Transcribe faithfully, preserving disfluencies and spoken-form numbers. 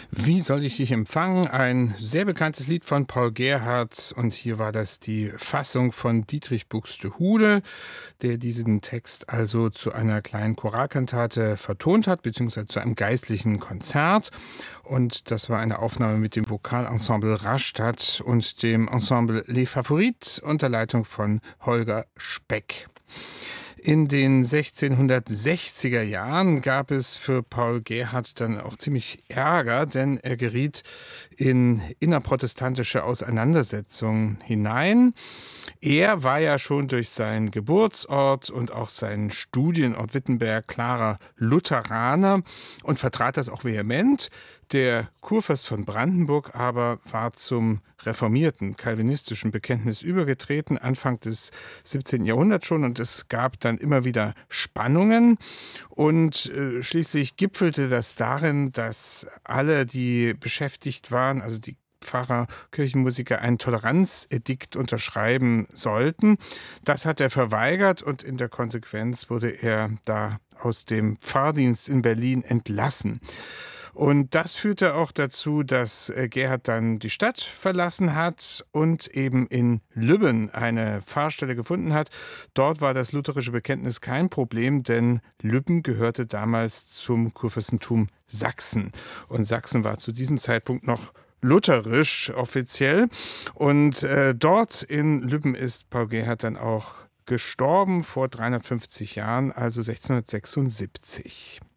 Wie soll ich dich empfangen? Ein sehr bekanntes Lied von Paul Gerhardt und hier war das die Fassung von Dietrich Buxtehude, der diesen Text also zu einer kleinen Choralkantate vertont hat, beziehungsweise zu einem geistlichen Konzert. Und das war eine Aufnahme mit dem Vokalensemble Rastatt und dem Ensemble Les Favorites unter Leitung von Holger Speck. In den sechzehnhundertsechziger Jahren gab es für Paul Gerhardt dann auch ziemlich Ärger, denn er geriet in innerprotestantische Auseinandersetzungen hinein. Er war ja schon durch seinen Geburtsort und auch seinen Studienort Wittenberg klarer Lutheraner und vertrat das auch vehement. Der Kurfürst von Brandenburg aber war zum reformierten calvinistischen Bekenntnis übergetreten, Anfang des siebzehnten Jahrhunderts schon, und es gab dann immer wieder Spannungen und äh, schließlich gipfelte das darin, dass alle, die beschäftigt waren, also die Pfarrer, Kirchenmusiker, ein Toleranzedikt unterschreiben sollten. Das hat er verweigert und in der Konsequenz wurde er da aus dem Pfarrdienst in Berlin entlassen. Und das führte auch dazu, dass Gerhard dann die Stadt verlassen hat und eben in Lübben eine Pfarrstelle gefunden hat. Dort war das lutherische Bekenntnis kein Problem, denn Lübben gehörte damals zum Kurfürstentum Sachsen. Und Sachsen war zu diesem Zeitpunkt noch lutherisch offiziell. Und äh, dort in Lübben ist Paul Gerhardt dann auch gestorben vor dreihundertfünfzig Jahren, also sechzehnhundertsechsundsiebzig.